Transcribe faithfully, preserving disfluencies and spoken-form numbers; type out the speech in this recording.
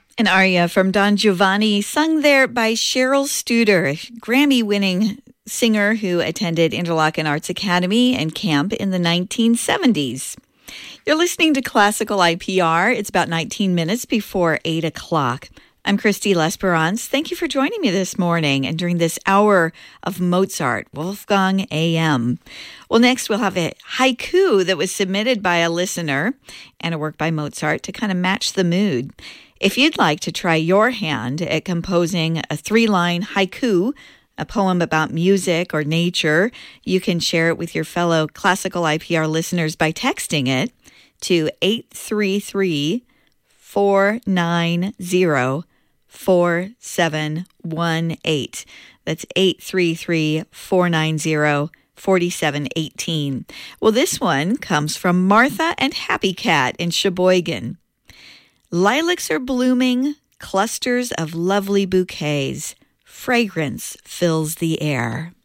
An aria from Don Giovanni, sung there by Cheryl Studer, Grammy-winning singer who attended Interlochen Arts Academy and camp in the nineteen seventies. You're listening to Classical I P R. It's about nineteen minutes before eight o'clock. I'm Christy L'Esperance. Thank you for joining me this morning and during this hour of Mozart, Wolfgang A M. Well, next we'll have a haiku that was submitted by a listener and a work by Mozart to kind of match the mood. If you'd like to try your hand at composing a three-line haiku, a poem about music or nature, you can share it with your fellow Classical I P R listeners by texting it to eight three three, four nine zero, four seven one eight. That's eight three three, four nine zero, four seven one eight. Well, this one comes from Martha and Happy Cat in Sheboygan. Lilacs are blooming, clusters of lovely bouquets. Fragrance fills the air.